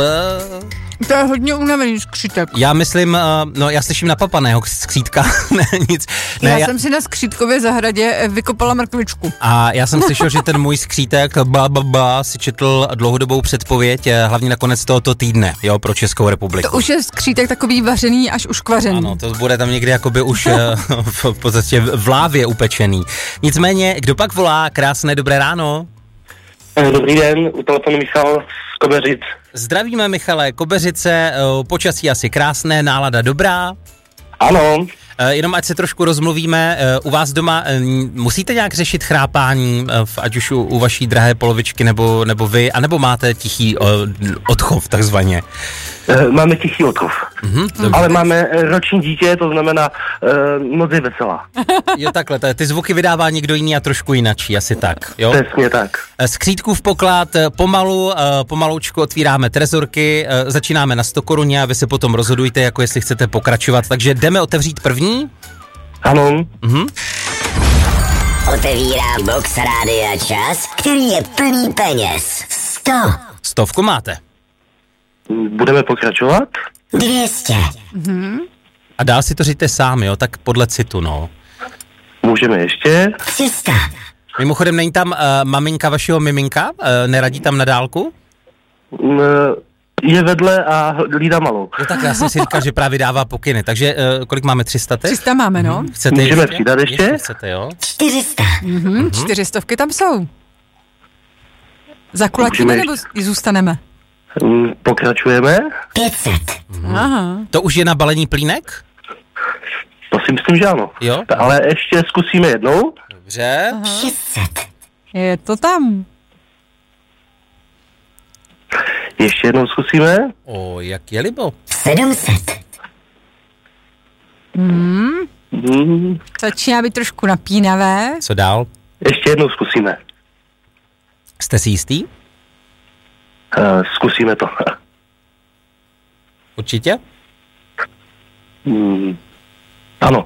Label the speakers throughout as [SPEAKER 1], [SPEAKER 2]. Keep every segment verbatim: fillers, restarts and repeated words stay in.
[SPEAKER 1] To je hodně unavený skřítek.
[SPEAKER 2] Já myslím, no já slyším napapaného skřítka, ne nic. Ne,
[SPEAKER 1] já,
[SPEAKER 2] já
[SPEAKER 1] jsem si na skřítkově zahradě vykopala mrkvičku.
[SPEAKER 2] A já jsem slyšel, že ten můj skřítek ba, ba, ba, si četl dlouhodobou předpověď, hlavně na konec tohoto týdne, jo, pro Českou republiku.
[SPEAKER 1] To už je skřítek takový vařený až uškvařený.
[SPEAKER 2] Ano, to bude tam někdy jakoby už v podstatě v lávě upečený. Nicméně, kdo pak volá? Krásné dobré ráno.
[SPEAKER 3] Dobrý den, u telefonu Michal z Kobeřic.
[SPEAKER 2] Zdravíme, Michale, Kobeřice, počasí asi krásné, nálada dobrá.
[SPEAKER 3] Ano.
[SPEAKER 2] Jenom ať se trošku rozmluvíme, u vás doma musíte nějak řešit chrápání, ať už u, u vaší drahé polovičky nebo, nebo vy, anebo máte tichý odchov takzvaně?
[SPEAKER 3] Máme tichý odchov, mm-hmm, ale máme roční dítě, to znamená uh, moc je veselá.
[SPEAKER 2] Jo, takhle, ty zvuky vydává někdo jiný a trošku jinačí, asi tak, jo?
[SPEAKER 3] Přesně tak.
[SPEAKER 2] Skřítkův poklad, pomalu, pomaloučku otvíráme trezorky, začínáme na sto koruně a vy se potom rozhodujte, jako jestli chcete pokračovat, takže jdeme otevřít první?
[SPEAKER 3] Ano.
[SPEAKER 2] Mhm.
[SPEAKER 4] Otevírám box Rádia Čas, který je plný peněz. Sto.
[SPEAKER 2] Stovku máte.
[SPEAKER 3] Budeme pokračovat?
[SPEAKER 4] Dvě stě.
[SPEAKER 1] Mhm.
[SPEAKER 2] A dál si to říte sám, jo, tak podle citu, no.
[SPEAKER 3] Můžeme ještě?
[SPEAKER 4] Tři sta.
[SPEAKER 2] Mimochodem, není tam uh, maminka vašeho miminka? Uh, neradí tam na dálku?
[SPEAKER 3] Uh, je vedle a hlídá malou.
[SPEAKER 2] Jo, tak já jsem si říkal, že právě dává pokyny, takže uh, kolik máme, tři sta teď?
[SPEAKER 1] tři sta máme, no.
[SPEAKER 2] Chcete
[SPEAKER 3] Můžeme
[SPEAKER 2] ještě?
[SPEAKER 3] přidat ještě?
[SPEAKER 2] ještě chcete, jo?
[SPEAKER 4] čtyři sta.
[SPEAKER 1] Mhm, čtyři stovky tam jsou. Zakulatíme nebo zůstaneme?
[SPEAKER 3] Um, pokračujeme?
[SPEAKER 4] pět set.
[SPEAKER 2] Mhm.
[SPEAKER 1] Aha.
[SPEAKER 2] To už je na balení plínek?
[SPEAKER 3] To si myslím, že ano.
[SPEAKER 2] Jo?
[SPEAKER 3] Ale ještě zkusíme jednou.
[SPEAKER 2] Dobře.
[SPEAKER 4] šest set.
[SPEAKER 1] Je to tam.
[SPEAKER 3] Ještě jednou zkusíme.
[SPEAKER 2] O, jak je libo.
[SPEAKER 4] sedm set.
[SPEAKER 1] Hmm.
[SPEAKER 3] Hmm.
[SPEAKER 1] Začíná být trošku napínavé.
[SPEAKER 2] Co dál?
[SPEAKER 3] Ještě jednou zkusíme.
[SPEAKER 2] Jste si jistý?
[SPEAKER 3] Uh, zkusíme to.
[SPEAKER 2] Určitě?
[SPEAKER 3] Hmm. Ano.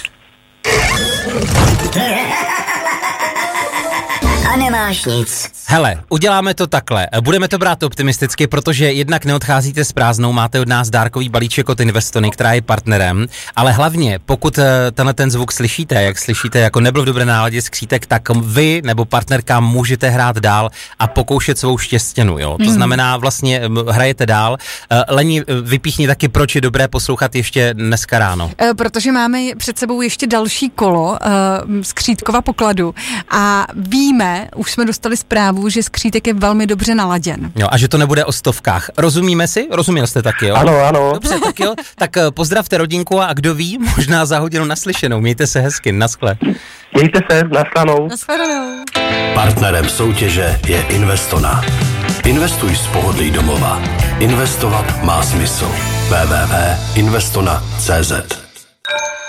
[SPEAKER 4] A nemáš nic.
[SPEAKER 2] Hele, uděláme to takhle. Budeme to brát optimisticky, protože jednak neodcházíte s prázdnou, máte od nás dárkový balíček od Investony, která je partnerem, ale hlavně, pokud tenhle ten zvuk slyšíte, jak slyšíte, jako nebyl v dobré náladě skřítek, tak vy nebo partnerka můžete hrát dál a pokoušet svou štěstěnu, jo. To znamená, vlastně hrajete dál. Leni, vypíchni taky, proč je dobré poslouchat ještě dneska ráno.
[SPEAKER 1] E, protože máme před sebou ještě další kolo e, skřítkova pokladu a víme, už jsme dostali zprávu, že skřítek je velmi dobře naladěn.
[SPEAKER 2] Jo, a že to nebude o stovkách. Rozumíme si? Rozuměl jste taky, jo?
[SPEAKER 3] Ano, ano.
[SPEAKER 2] Dobře, tak jo. Tak pozdravte rodinku a kdo ví, možná za hodinu naslyšenou. Mějte se hezky, naschle.
[SPEAKER 3] Mějte se, nashledanou.
[SPEAKER 1] Nashledanou.
[SPEAKER 5] Partnerem soutěže je Investona. Investuj z pohodlí domova. Investovat má smysl. w w w tečka investona tečka c z